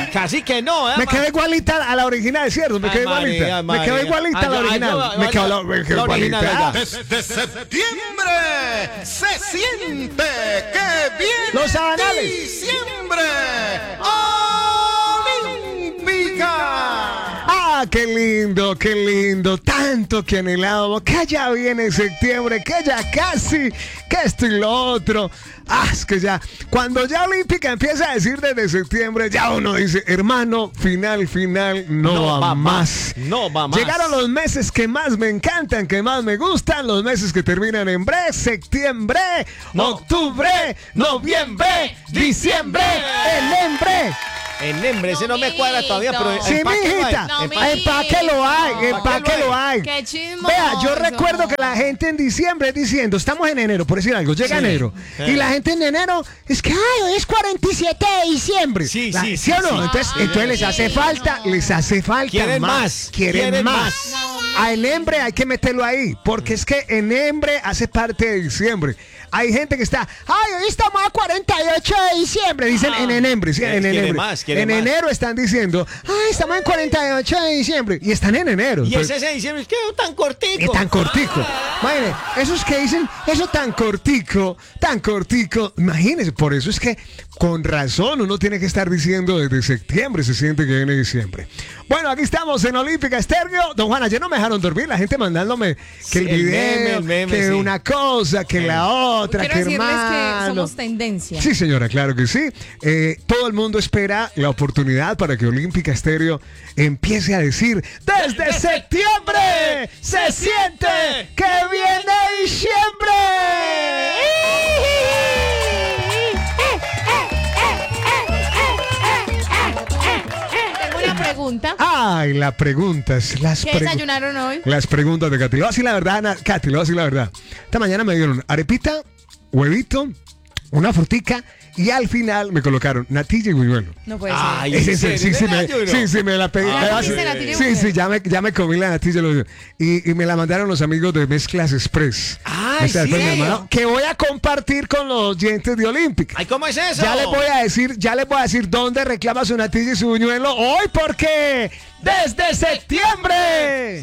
Casi que no, Me quedó igualita a la original, ¿cierto? Me quedó igualita. Me quedó igualita a la original. Me quedó igualita. Desde septiembre se siente que viene Los sabanales. diciembre. Olímpica. Ah, qué lindo, tanto que anhelábamos, que ya viene septiembre, que ya casi, que esto y lo otro. Ah, es que ya, cuando ya Olímpica empieza a decir desde septiembre, ya uno dice, hermano, final, no va más. No va más. Llegaron los meses que más me encantan, que más me gustan, los meses que terminan en septiembre, octubre, noviembre, diciembre, El nombre, ese no me cuadra todavía, pero sí, mijita, empaque lo hay. Qué chismoso. Vea, yo recuerdo que la gente en diciembre diciendo, estamos en enero, por decir algo, llega enero, y la gente en enero es que, hoy es 47 de diciembre. Sí, ¿Sí o no? Entonces les hace falta Quieren más. Quieren quieren más. A enhembre hay que meterlo ahí, porque es que enhembre hace parte de diciembre. Hay gente que está, hoy estamos a 48 de diciembre, dicen en enero, ¿sí? En enero están diciendo, estamos en 48 de diciembre, y están en enero. Y ese de diciembre es que tan cortico. Es tan cortico. Imagínense, esos que dicen, eso tan cortico, imagínense, por eso es que con razón uno tiene que estar diciendo desde septiembre se siente que viene diciembre. Bueno, aquí estamos en Olímpica Estéreo. Don Juan, ayer no me dejaron dormir, la gente mandándome que el video, el meme, que una cosa, que la otra, Quiero que decirles hermano. que somos tendencia. Sí, señora, claro que sí. Todo el mundo espera la oportunidad para que Olímpica Estéreo empiece a decir desde septiembre se siente que viene diciembre. Tengo una pregunta. Ay, las preguntas. ¿Qué desayunaron hoy? Las preguntas de Katy. Le voy a decir la verdad, Katy, le voy a decir la verdad. Esta mañana me dieron arepita, huevito, una frutica y al final me colocaron natilla y buñuelo. No puede ser. Ay, Sí, me la pedí. Sí, ya me comí la natilla y me la mandaron los amigos de Mezclas Express. Ay, Después mi ¿sí? hermano, que voy a compartir con los oyentes de Olímpica. Ay, ¿cómo es eso? Ya les voy a decir dónde reclama su natilla y su buñuelo hoy, porque desde septiembre